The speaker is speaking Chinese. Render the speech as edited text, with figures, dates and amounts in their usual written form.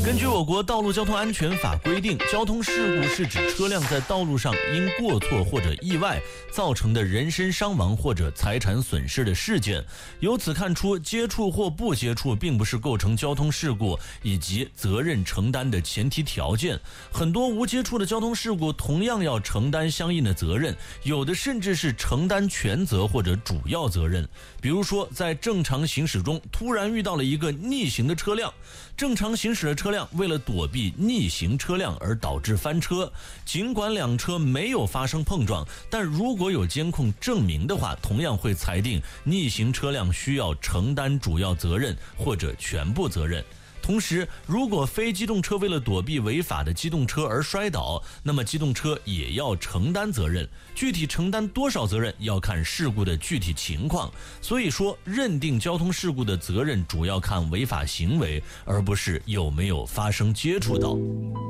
根据我国道路交通安全法规定，交通事故是指车辆在道路上因过错或者意外造成的人身伤亡或者财产损失的事件。由此看出，接触或不接触并不是构成交通事故以及责任承担的前提条件。很多无接触的交通事故同样要承担相应的责任，有的甚至是承担全责或者主要责任。比如说，在正常行驶中突然遇到了一个逆行的车辆，正常行驶的车辆为了躲避逆行车辆而导致翻车，尽管两车没有发生碰撞，但如果有监控证明的话，同样会裁定逆行车辆需要承担主要责任或者全部责任。同时，如果非机动车为了躲避违法的机动车而摔倒，那么机动车也要承担责任，具体承担多少责任要看事故的具体情况。所以说，认定交通事故的责任主要看违法行为，而不是有没有发生接触到。